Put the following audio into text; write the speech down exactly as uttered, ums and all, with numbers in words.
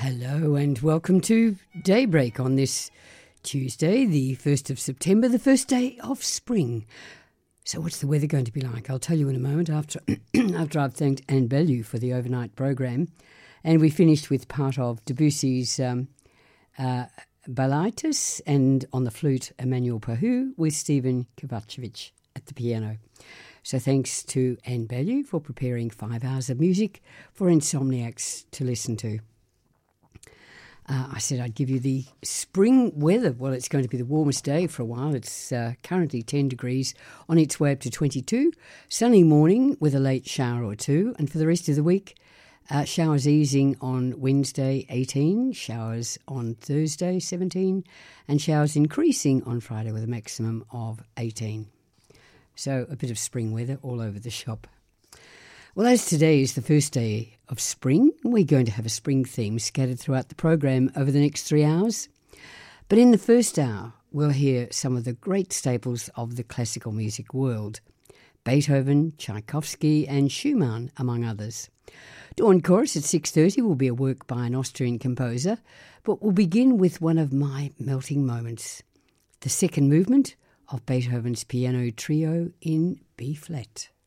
Hello and welcome to Daybreak on this Tuesday, the first of September, the first day of spring. So what's the weather going to be like? I'll tell you in a moment after after I've thanked Anne Bellew for the overnight program. And we finished with part of Debussy's um, uh, Balaitis and on the flute Emmanuel Pahu with Stephen Kovacevic at the piano. So thanks to Anne Bellew for preparing five hours of music for insomniacs to listen to. Uh, I said I'd give you the spring weather. Well, it's going to be the warmest day for a while. It's uh, currently ten degrees, on its way up to twenty-two. Sunny morning with a late shower or two. And for the rest of the week, uh, showers easing on Wednesday, eighteen. Showers on Thursday, seventeen. And showers increasing on Friday with a maximum of eighteen. So a bit of spring weather all over the shop. Well, as today is the first day of spring, we're going to have a spring theme scattered throughout the program over the next three hours. But in the first hour, we'll hear some of the great staples of the classical music world. Beethoven, Tchaikovsky and Schumann, among others. Dawn Chorus at six thirty will be a work by an Austrian composer, but we'll begin with one of my melting moments, the second movement of Beethoven's Piano Trio in B-flat.